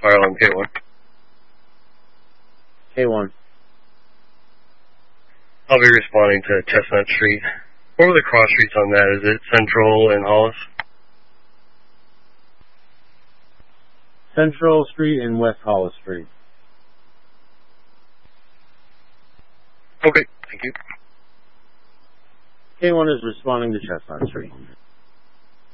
Fire alarm K1. K1. I'll be responding to Chestnut Street. What were the cross streets on that? Is it Central and Hollis? Central Street and West Hollis Street. Okay, thank you. K1 is responding to Chestnut Street.